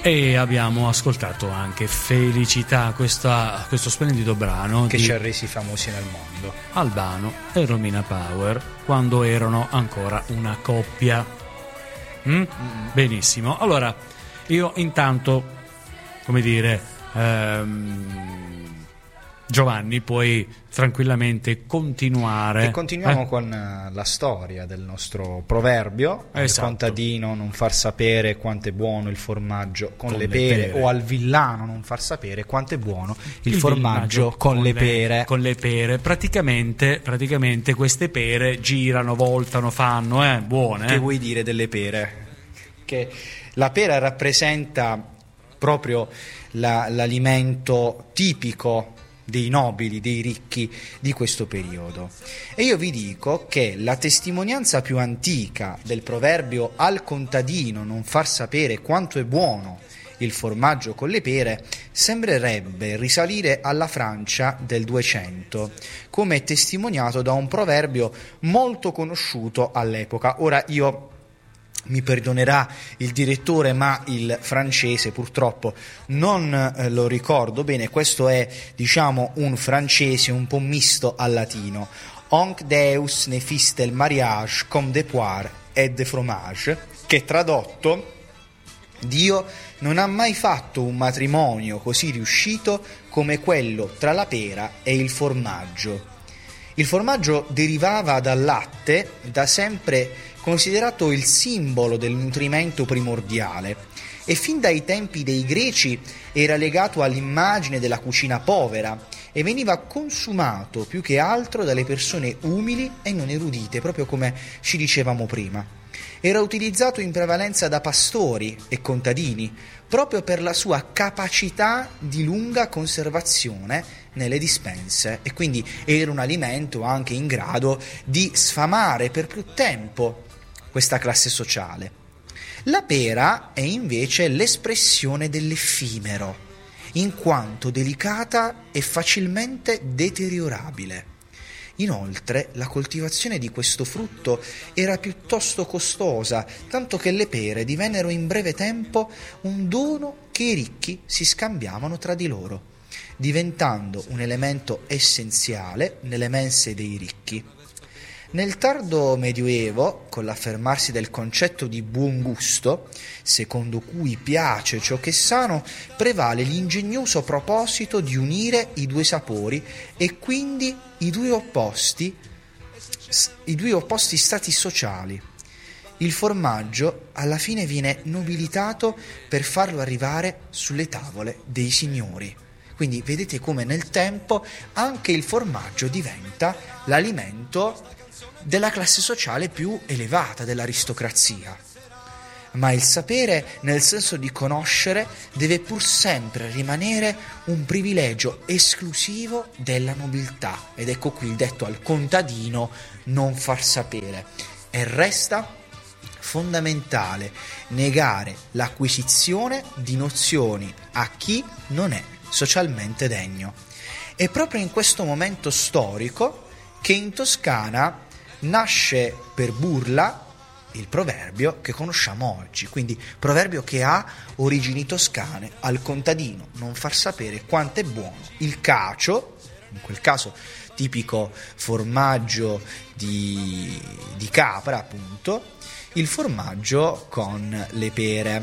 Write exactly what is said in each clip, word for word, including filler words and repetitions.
E abbiamo ascoltato anche Felicità, questa, questo splendido brano che di ci ha resi famosi nel mondo, Albano e Romina Power, quando erano ancora una coppia. Mm? Mm-hmm. Benissimo. Allora, io intanto, come dire, ehm, Giovanni, puoi tranquillamente continuare. E continuiamo eh? con la storia del nostro proverbio. Esatto. Al contadino non far sapere quanto è buono il formaggio con, con le, pere, le pere, o al villano non far sapere quanto è buono il, il formaggio con, con le pere. Con le pere, praticamente, praticamente queste pere girano, voltano, fanno, eh, buone. Che eh? vuoi dire delle pere? Che la pera rappresenta proprio la, l'alimento tipico dei nobili, dei ricchi di questo periodo. E io vi dico che la testimonianza più antica del proverbio al contadino non far sapere quanto è buono il formaggio con le pere sembrerebbe risalire alla Francia del duecento, come è testimoniato da un proverbio molto conosciuto all'epoca. Ora io mi perdonerà il direttore, ma il francese purtroppo non eh, lo ricordo bene. Questo è, diciamo, un francese un po' misto al latino. Onc Deus ne fiste il mariage comme de poire et de fromage, che tradotto: Dio non ha mai fatto un matrimonio così riuscito come quello tra la pera e il formaggio. Il formaggio derivava dal latte, da sempre considerato il simbolo del nutrimento primordiale, e fin dai tempi dei Greci era legato all'immagine della cucina povera e veniva consumato più che altro dalle persone umili e non erudite, proprio come ci dicevamo prima. Era utilizzato in prevalenza da pastori e contadini, proprio per la sua capacità di lunga conservazione nelle dispense, e quindi era un alimento anche in grado di sfamare per più tempo questa classe sociale. La pera è invece l'espressione dell'effimero, in quanto delicata e facilmente deteriorabile. Inoltre, la coltivazione di questo frutto era piuttosto costosa, tanto che le pere divennero in breve tempo un dono che i ricchi si scambiavano tra di loro, diventando un elemento essenziale nelle mense dei ricchi. Nel tardo Medioevo, con l'affermarsi del concetto di buon gusto, secondo cui piace ciò che è sano, prevale l'ingegnoso proposito di unire i due sapori e quindi i due opposti, i due opposti stati sociali. Il formaggio alla fine viene nobilitato per farlo arrivare sulle tavole dei signori. Quindi vedete come nel tempo anche il formaggio diventa l'alimento della classe sociale più elevata, dell'aristocrazia. Ma il sapere, nel senso di conoscere, deve pur sempre rimanere un privilegio esclusivo della nobiltà. Ed ecco qui il detto al contadino non far sapere. E resta fondamentale negare l'acquisizione di nozioni a chi non è socialmente degno. È proprio in questo momento storico che in Toscana nasce per burla il proverbio che conosciamo oggi, quindi proverbio che ha origini toscane: al contadino non far sapere quanto è buono il cacio, in quel caso tipico formaggio di, di capra appunto, il formaggio con le pere.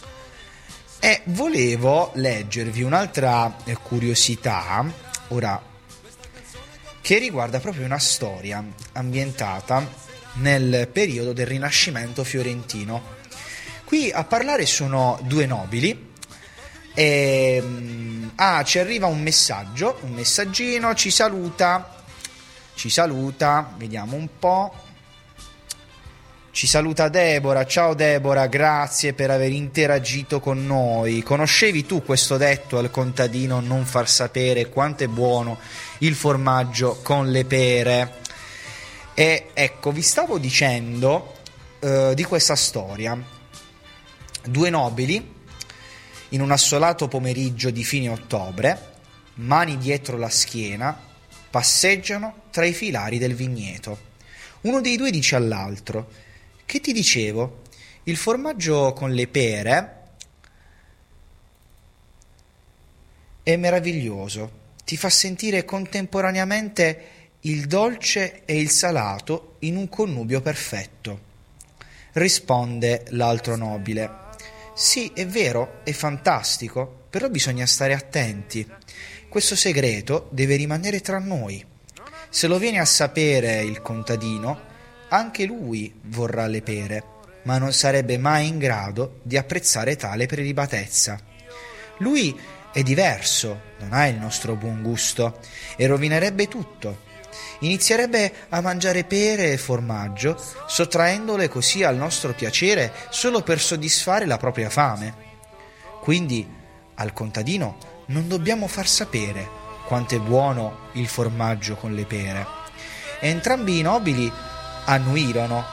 E volevo leggervi un'altra curiosità, ora, che riguarda proprio una storia ambientata nel periodo del Rinascimento fiorentino. Qui a parlare sono due nobili e ah, ci arriva un messaggio, un messaggino, ci saluta, ci saluta, vediamo un po'. Ci saluta Deborah, ciao Deborah, grazie per aver interagito con noi. Conoscevi tu questo detto al contadino non far sapere quanto è buono il formaggio con le pere? E ecco, vi stavo dicendo eh, di questa storia. Due nobili, in un assolato pomeriggio di fine ottobre, mani dietro la schiena, passeggiano tra i filari del vigneto. Uno dei due dice all'altro: che ti dicevo? Il formaggio con le pere è meraviglioso, ti fa sentire contemporaneamente il dolce e il salato in un connubio perfetto. Risponde l'altro nobile: sì, è vero, è fantastico, però bisogna stare attenti. Questo segreto deve rimanere tra noi. Se lo viene a sapere il contadino, anche lui vorrà le pere, ma non sarebbe mai in grado di apprezzare tale prelibatezza. Lui è diverso, non ha il nostro buon gusto e rovinerebbe tutto. Inizierebbe a mangiare pere e formaggio, sottraendole così al nostro piacere solo per soddisfare la propria fame. Quindi al contadino non dobbiamo far sapere quanto è buono il formaggio con le pere. E entrambi i nobili annuirono,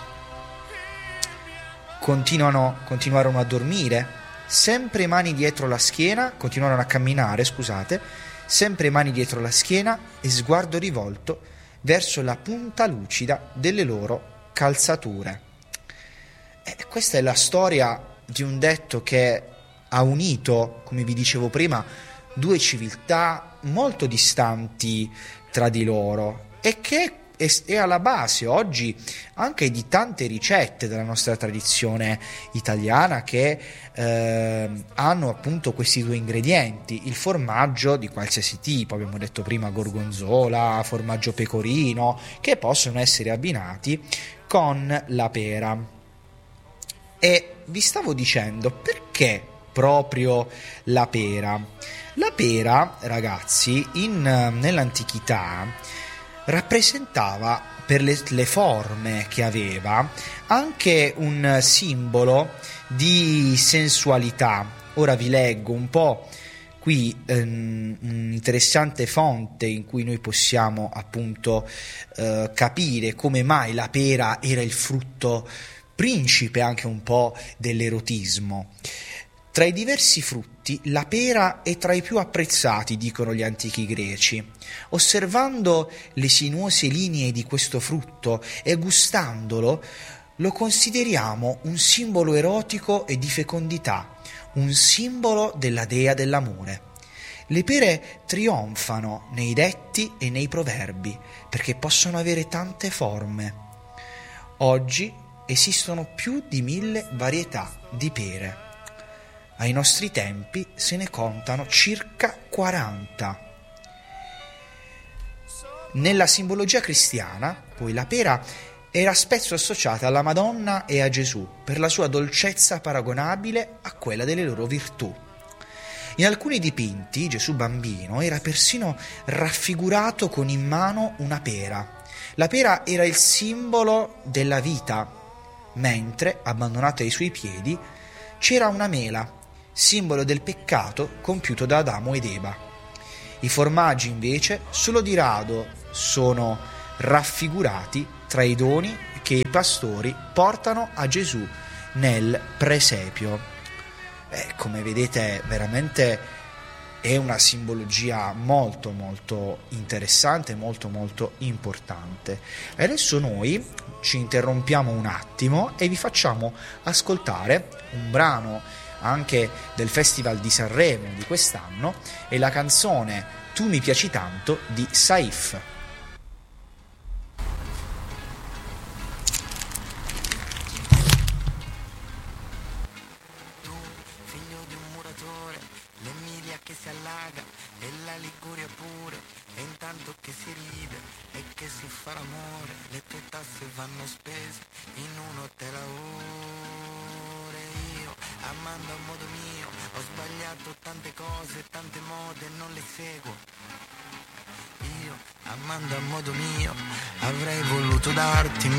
continuano, continuarono a dormire, sempre mani dietro la schiena, continuarono a camminare, scusate, sempre mani dietro la schiena e sguardo rivolto verso la punta lucida delle loro calzature. E questa è la storia di un detto che ha unito, come vi dicevo prima, due civiltà molto distanti tra di loro e che è alla base oggi anche di tante ricette della nostra tradizione italiana che eh, hanno appunto questi due ingredienti: il formaggio di qualsiasi tipo, abbiamo detto prima gorgonzola, formaggio pecorino, che possono essere abbinati con la pera. E vi stavo dicendo, perché proprio la pera? La pera, ragazzi, in, nell'antichità rappresentava, per le, le forme che aveva, anche un simbolo di sensualità. Ora vi leggo un po' qui ehm, un'interessante fonte in cui noi possiamo appunto eh, capire come mai la pera era il frutto principe anche un po' dell'erotismo. Tra i diversi frutti, la pera è tra i più apprezzati, dicono gli antichi greci. Osservando le sinuose linee di questo frutto e gustandolo, lo consideriamo un simbolo erotico e di fecondità, un simbolo della dea dell'amore. Le pere trionfano nei detti e nei proverbi, perché possono avere tante forme. Oggi esistono più di mille varietà di pere. Ai nostri tempi se ne contano circa quaranta. Nella simbologia cristiana, poi, la pera era spesso associata alla Madonna e a Gesù per la sua dolcezza paragonabile a quella delle loro virtù. In alcuni dipinti Gesù bambino era persino raffigurato con in mano una pera. La pera era il simbolo della vita, mentre, abbandonata ai suoi piedi, c'era una mela, simbolo del peccato compiuto da Adamo ed Eva. I formaggi invece solo di rado sono raffigurati tra i doni che i pastori portano a Gesù nel presepio. Eh, come vedete, veramente è una simbologia molto molto interessante, molto molto importante. E adesso noi ci interrompiamo un attimo e vi facciamo ascoltare un brano anche del Festival di Sanremo di quest'anno, è la canzone Tu mi piaci tanto di Saif. Tu, figlio di un muratore, l'Emilia che si allaga e la Liguria pure, e intanto che si ride e che si fa l'amore, le tue tasse vanno spese in un hotel a ore. Io, amando a modo mio, ho sbagliato tante cose, tante mode, non le seguo. Io, amando a modo mio, avrei voluto darti